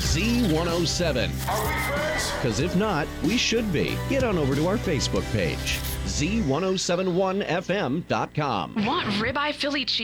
Z107. Are we friends? Because if not, we should be. Get on over to our Facebook page, Z1071FM.com. Want ribeye Philly cheese?